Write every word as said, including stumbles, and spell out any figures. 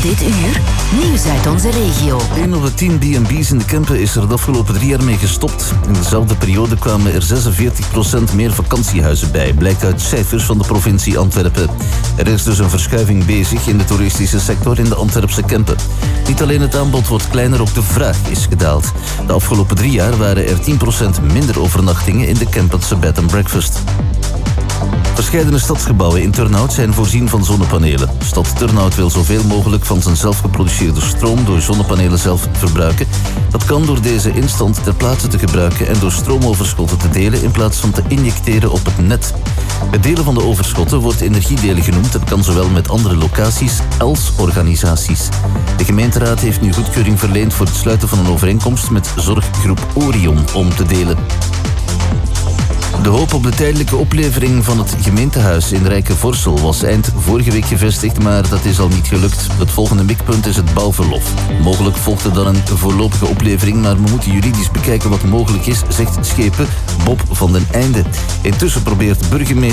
Dit uur, nieuws uit onze regio. een op de tien B en B's in de Kempen is er de afgelopen drie jaar mee gestopt. In dezelfde periode kwamen er zesenveertig procent meer vakantiehuizen bij, blijkt uit cijfers van de provincie Antwerpen. Er is dus een verschuiving bezig in de toeristische sector in de Antwerpse Kempen. Niet alleen het aanbod wordt kleiner, ook de vraag is gedaald. De afgelopen drie jaar waren er tien procent minder overnachtingen in de Kempense bed and breakfast. Verscheidene stadsgebouwen in Turnhout zijn voorzien van zonnepanelen. Stad Turnhout wil zoveel mogelijk van zijn zelfgeproduceerde stroom door zonnepanelen zelf verbruiken. Dat kan door deze instant ter plaatse te gebruiken en door stroomoverschotten te delen in plaats van te injecteren op het net. Het delen van de overschotten wordt energiedelen genoemd en kan zowel met andere locaties als organisaties. De gemeenteraad heeft nu goedkeuring verleend voor het sluiten van een overeenkomst met zorggroep Orion om te delen. De hoop op de tijdelijke oplevering van het gemeentehuis in Rijkenvorsel was eind vorige week gevestigd, maar dat is al niet gelukt. Het volgende mikpunt is het bouwverlof. Mogelijk volgt er dan een voorlopige oplevering, maar we moeten juridisch bekijken wat mogelijk is, zegt schepen Bob van den Einde. Intussen probeert burgemeester